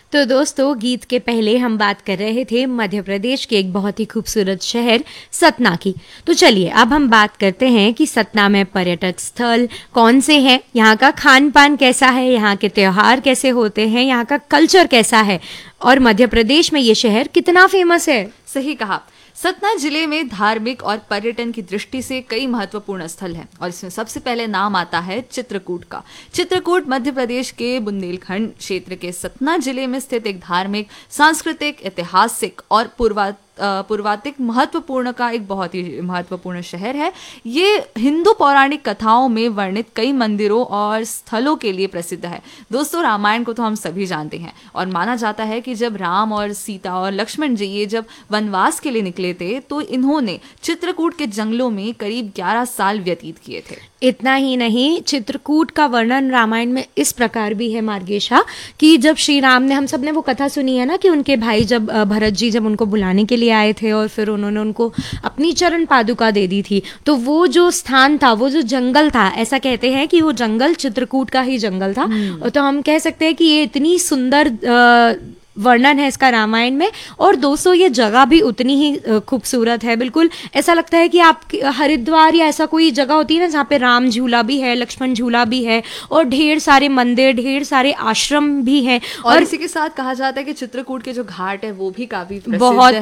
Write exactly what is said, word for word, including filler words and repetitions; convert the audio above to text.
तो दोस्तों, गीत के पहले हम बात कर रहे थे मध्य प्रदेश के एक बहुत ही खूबसूरत शहर सतना की। तो चलिए अब हम बात करते हैं कि सतना में पर्यटक स्थल कौन से हैं, यहाँ का खान पान कैसा है, यहाँ के त्योहार कैसे होते हैं, यहाँ का कल्चर कैसा है और मध्य प्रदेश में ये शहर कितना फेमस है। सही कहा। सतना जिले में धार्मिक और पर्यटन की दृष्टि से कई महत्वपूर्ण स्थल हैं और इसमें सबसे पहले नाम आता है चित्रकूट का। चित्रकूट मध्य प्रदेश के बुंदेलखंड क्षेत्र के सतना जिले में स्थित एक धार्मिक, सांस्कृतिक, ऐतिहासिक और पूर्वा पूर्वातिक महत्वपूर्ण का एक बहुत ही महत्वपूर्ण शहर है। ये हिंदू पौराणिक कथाओं में वर्णित कई मंदिरों और स्थलों के लिए प्रसिद्ध है। दोस्तों, रामायण को तो हम सभी जानते हैं और माना जाता है कि जब राम और सीता और लक्ष्मण जी ये जब वनवास के लिए निकले थे तो इन्होंने चित्रकूट के जंगलों में करीब ग्यारह साल व्यतीत किए थे। इतना ही नहीं, चित्रकूट का वर्णन रामायण में इस प्रकार भी है मार्गेशा कि जब श्री राम ने, हम सब ने वो कथा सुनी है ना कि उनके भाई जब भरत जी जब उनको बुलाने के लिए आए थे और फिर उन्होंने उनको अपनी चरण पादुका दे दी थी, तो वो जो स्थान था, वो जो जंगल था, ऐसा कहते हैं कि वो जंगल चित्रकूट का ही जंगल था। तो हम कह सकते हैं कि ये इतनी सुंदर आ, वर्णन है इसका रामायण में। और दोस्तों, ये जगह भी उतनी ही खूबसूरत है। बिल्कुल ऐसा लगता है कि आप हरिद्वार या ऐसा कोई जगह होती है ना जहाँ पे राम झूला भी है, लक्ष्मण झूला भी है और ढेर सारे मंदिर, ढेर सारे आश्रम भी हैं। और, और इसी के साथ कहा जाता है कि चित्रकूट के जो घाट है वो भी काफी प्रसिद्ध बहुत